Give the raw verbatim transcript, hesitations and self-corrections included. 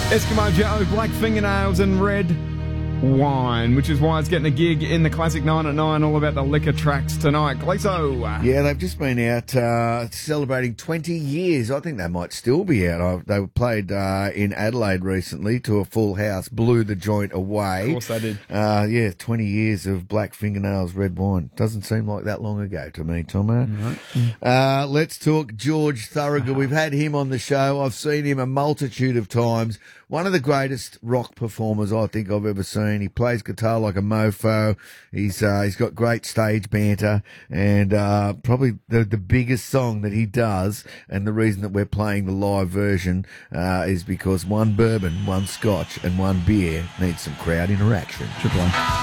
Eskimo Joe, Black Fingernails and Red Wine, which is why it's getting a gig in the Classic nine at nine, all about the liquor tracks tonight. Gleeso. Yeah, they've just been out uh, celebrating twenty years. I think they might still be out. I, they played uh, in Adelaide recently to a full house, blew the joint away. Of course they did. Uh, yeah, twenty years of Black Fingernails, Red Wine. Doesn't seem like that long ago to me, Tomo. Mm-hmm. Uh, let's talk George Thorogood. We've had him on the show. I've seen him a multitude of times. One of the greatest rock performers I think I've ever seen. He plays guitar like a mofo. He's uh, he's got great stage banter, and uh, probably the the biggest song that he does, and the reason that we're playing the live version uh, is because one bourbon, one scotch, and one beer needs some crowd interaction. Triple A.